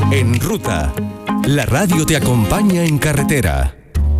En Ruta, la radio te acompaña en carretera.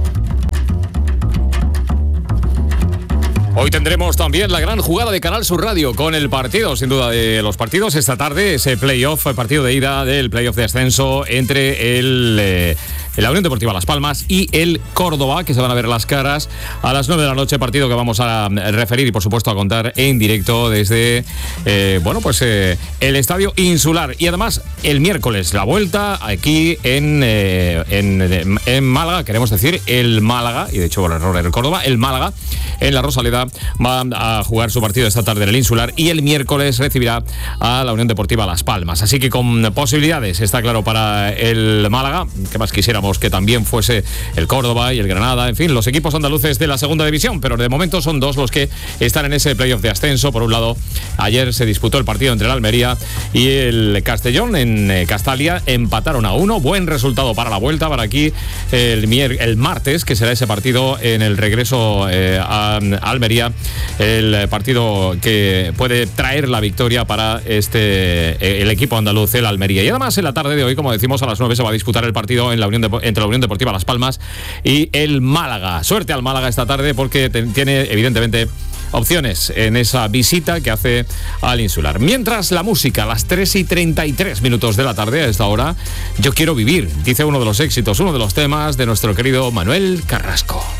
Hoy tendremos también la gran jugada de Canal Sur Radio con el partido, sin duda, de los partidos. Esta tarde, ese playoff, el partido de ida del playoff de ascenso entre la Unión Deportiva Las Palmas y el Córdoba, que se van a ver las caras a las 9 de la noche, partido que vamos a referir y, por supuesto, a contar en directo desde el Estadio Insular. Y además, el miércoles, la vuelta aquí en Málaga, queremos decir, el Málaga, y de hecho, por error el Córdoba, el Málaga, en la Rosaleda, va a jugar su partido esta tarde en el Insular y el miércoles recibirá a la Unión Deportiva Las Palmas. Así que con posibilidades, está claro, para el Málaga, que más quisiéramos que también fuese el Córdoba y el Granada, en fin, los equipos andaluces de la segunda división, pero de momento son dos los que están en ese playoff de ascenso. Por un lado, ayer se disputó el partido entre el Almería y el Castellón en Castalia, empataron a 1, buen resultado para la vuelta, para aquí el martes, que será ese partido en el regreso a Almería, el partido que puede traer la victoria para el equipo andaluz, el Almería. Y además, en la tarde de hoy, como decimos, a las 9 se va a disputar el partido entre la Unión Deportiva Las Palmas y el Málaga. Suerte al Málaga esta tarde, porque tiene, evidentemente, opciones en esa visita que hace al Insular. Mientras, la música, a las 3:33 de la tarde, a esta hora, Yo quiero vivir, dice uno de los éxitos, uno de los temas de nuestro querido Manuel Carrasco.